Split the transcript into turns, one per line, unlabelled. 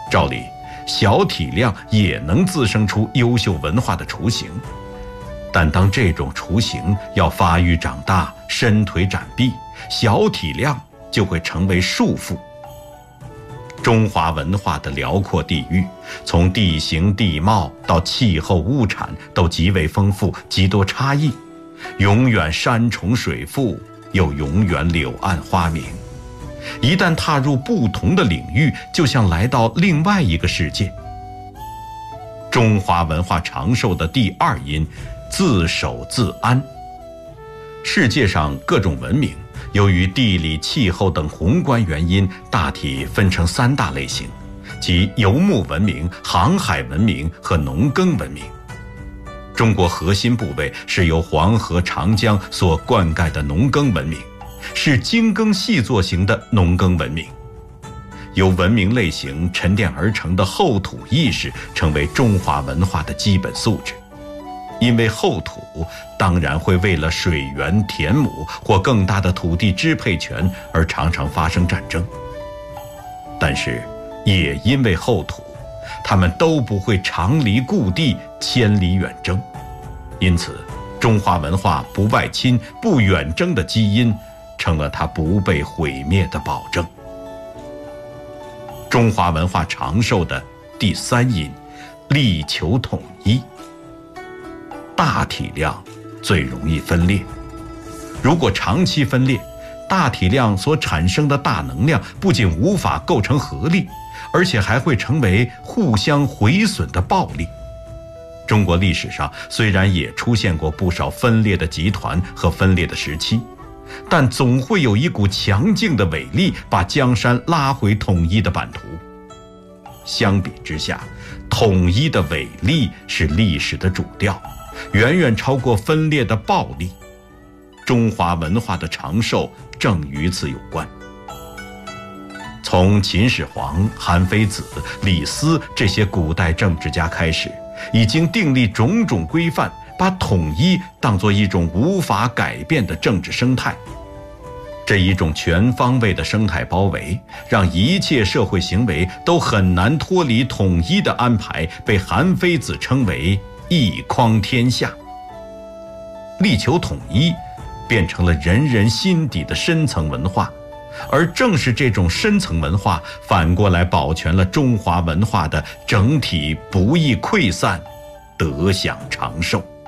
照理，小体量也能滋生出优秀文化的雏形，但当这种雏形要发育长大、伸腿展臂，小体量就会成为束缚。中华文化的辽阔地域，从地形地貌到气候物产都极为丰富，极多差异，永远山重水复，又永远柳暗花明。一旦踏入不同的领域，就像来到另外一个世界。中华文化长寿的第二因，自守自安。世界上各种文明，由于地理、气候等宏观原因，大体分成3大类型，即游牧文明、航海文明和农耕文明。中国核心部位是由黄河、长江所灌溉的农耕文明，是精耕细作型的农耕文明。由文明类型沉淀而成的后土意识，成为中华文化的基本素质。因为后土当然会为了水源、田亩或更大的土地支配权而常常发生战争，但是也因为后土，他们都不会常离故地、千里远征，因此中华文化不外侵、不远征的基因，成了它不被毁灭的保证。中华文化长寿的第3因，力求统一。大体量最容易分裂，如果长期分裂，大体量所产生的大能量不仅无法构成合力，而且还会成为互相毁损的暴力。中国历史上虽然也出现过不少分裂的集团和分裂的时期，但总会有一股强劲的伟力把江山拉回统一的版图。相比之下，统一的伟力是历史的主调，远远超过分裂的暴力。中华文化的长寿正与此有关。从秦始皇、韩非子、李斯这些古代政治家开始，已经订立种种规范，把统一当作一种无法改变的政治生态。这一种全方位的生态包围，让一切社会行为都很难脱离统一的安排，被韩非子称为一匡天下。力求统一变成了人人心底的深层文化，而正是这种深层文化反过来保全了中华文化的整体不易溃散，得享长寿。